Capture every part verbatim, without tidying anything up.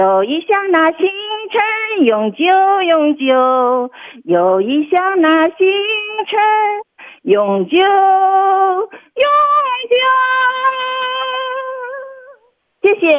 有一想那星辰永久永久，有一想那星辰永久永久。谢谢。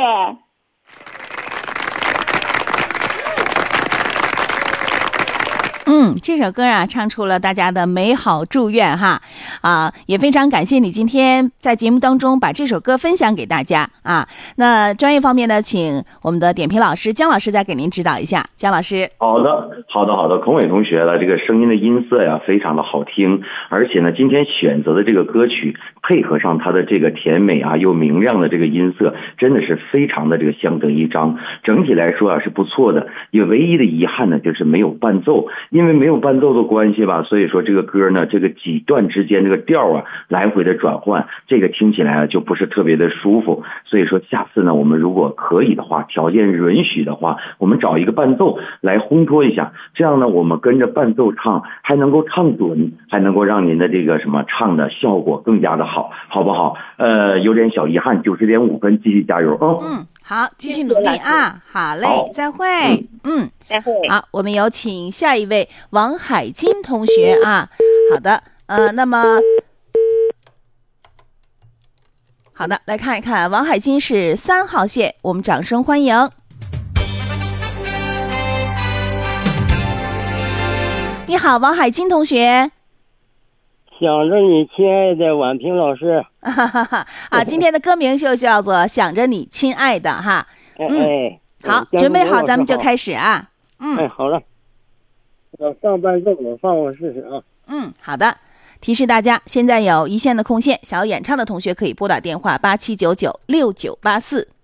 嗯，这首歌啊，唱出了大家的美好祝愿哈，啊，也非常感谢你今天在节目当中把这首歌分享给大家啊。那专业方面呢，请我们的点评老师姜老师再给您指导一下。姜老师， 好的，好的，好的，孔伟同学的这个声音的音色呀，非常的好听，而且呢，今天选择的这个歌曲配合上它的这个甜美啊又明亮的这个音色，真的是非常的这个相得益彰。整体来说啊是不错的，也唯一的遗憾呢就是没有伴奏。因为没有伴奏的关系吧，所以说这个歌呢，这个几段之间这个调啊来回的转换，这个听起来啊就不是特别的舒服。所以说下次呢，我们如果可以的话，条件允许的话，我们找一个伴奏来烘托一下，这样呢我们跟着伴奏唱，还能够唱准，还能够让您的这个什么唱的效果更加的好，好不好？呃，有点小遗憾，九十点五分，继续加油哦。 嗯，好，继续努力啊！好嘞，好，再会。嗯， 再会。 好，我们有请下一位王海金同学啊。好的，呃，那么好的，来看一看，王海金是三号线，我们掌声欢迎。你好，王海金同学。 想着你，亲爱的婉平老师。 啊，今天的歌名就叫做《想着你，亲爱的》哈。 嗯，哎， 好，准备好，咱们就开始啊。嗯， 哎，好了，我上伴奏，我放我试试啊。 嗯，好的。提示大家，现在有一线的空线，想要演唱的同学可以拨打电话八七九九六九八四。